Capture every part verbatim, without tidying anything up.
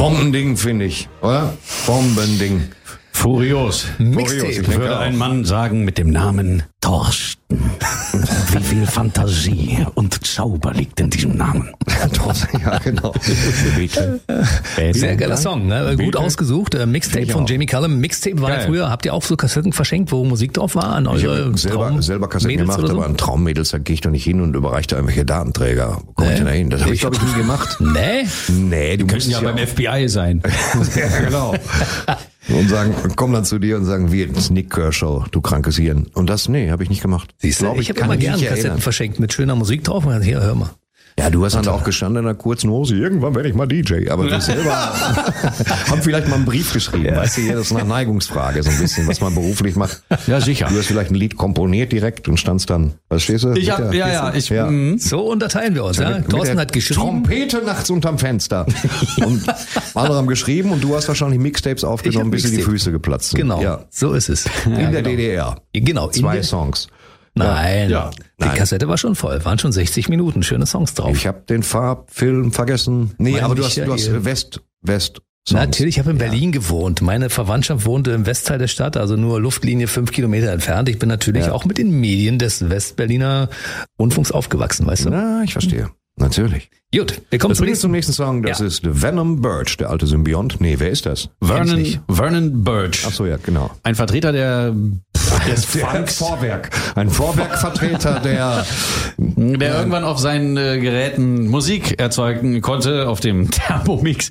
Bombending, finde ich, oder? Bombending. Furios. Mixtape. Würde ein Mann sagen mit dem Namen Thorsten. Wie viel Fantasie und Zauber liegt in diesem Namen. Ja, genau. Bitte. Sehr geiler Song, ne? Gut Bitte. ausgesucht. Äh, Mixtape von auch. Jamie Cullum. Mixtape war ja Geil. früher, habt ihr auch so Kassetten verschenkt, wo Musik drauf war? An Ich eure habe selber, Traum- selber Kassetten Mädels gemacht, oder so? aber an Traummädels, da gehe ich doch nicht hin und überreiche da irgendwelche Datenträger. Wo komme ich denn da hin? Das habe ich, glaube ich, nie gemacht. Nee? Nee, du musst Könnten ja es beim F B I sein. ja, genau. Und sagen, kommen dann zu dir und sagen, wir, Nick Kershaw, du krankes Hirn. Und das, nee, habe ich nicht gemacht. Siehst du, Glaub ich habe kann immer mich gerne nicht Kassetten erinnern. verschenkt mit schöner Musik drauf. Und hier, hör mal. Ja, du hast dann auch gestanden in einer kurzen Hose, irgendwann werde ich mal D J. Aber wir selber haben vielleicht mal einen Brief geschrieben. Weißt du, hier, das ist eine Neigungsfrage, so ein bisschen, was man beruflich macht. Ja, sicher. Du hast vielleicht ein Lied komponiert direkt und standst dann, was stehst du? Ich Mit hab, der- ja, ja, ich, Ja. mhm. So unterteilen wir uns. Ja? Mit- mit Thorsten der hat geschrieben. Trompete nachts unterm Fenster. Und andere haben geschrieben und du hast wahrscheinlich Mixtapes aufgenommen, bis dir die Mixtape. Füße geplatzt sind. Genau, Ja. so ist es. In der D D R. Genau. in Zwei der- Songs. Nein, Ja. die Nein. Kassette war schon voll. Waren schon sechzig Minuten, schöne Songs drauf. Ich habe den Farbfilm vergessen. Nee, Mein aber du hast, du Michael. hast West, West. Songs. Natürlich, ich habe in Berlin gewohnt. Meine Verwandtschaft wohnte im Westteil der Stadt, also nur Luftlinie fünf Kilometer entfernt. Ich bin natürlich Ja. auch mit den Medien des Westberliner Rundfunks aufgewachsen, weißt du? Na, ich verstehe. Natürlich. Gut, wir kommen Das zum bringt uns zum nächsten. nächsten Song. Das Ja. ist Venom Birch, der alte Symbiont. Nee, wer ist das? Vernon, nicht. Vernon Birch. Ach so, ja, genau. Ein Vertreter der, des Funks, Vorwerk. Ein Vorwerkvertreter, der... der irgendwann auf seinen äh, Geräten Musik erzeugen konnte, auf dem Thermomix.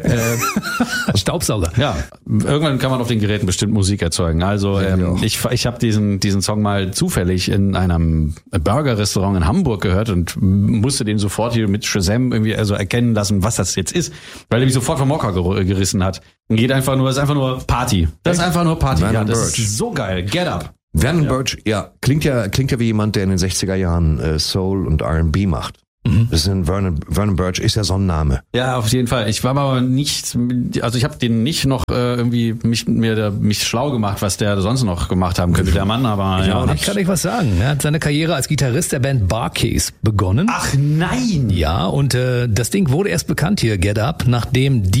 äh, Staubsauger. ja, irgendwann kann man auf den Geräten bestimmt Musik erzeugen. Also ähm, auch. ich, ich habe diesen, diesen Song mal zufällig in einem Burger-Restaurant in Hamburg gehört und musste den sofort hier mit Shazam irgendwie also erkennen lassen, was das jetzt ist, weil er mich sofort vom Hocker ger- gerissen hat. Geht einfach nur, ist einfach nur Party. Das ist einfach nur Party. Vernon Ja, das Birch. ist so geil. Get up. Vernon Birch, ja, klingt ja, klingt ja wie jemand, der in den sechziger Jahren äh, Soul und R and B macht. Das ist ein Vernon, Vernon Birch ist ja so ein Name. Ja, auf jeden Fall. Ich war aber nicht, also ich habe den nicht noch äh, irgendwie mich mir da, mich schlau gemacht, was der sonst noch gemacht haben könnte, der Mann. Aber ja. Ich kann euch was sagen. Er hat seine Karriere als Gitarrist der Band Barcase begonnen. Ach nein. Ja, und äh, das Ding wurde erst bekannt hier, Get Up, nachdem die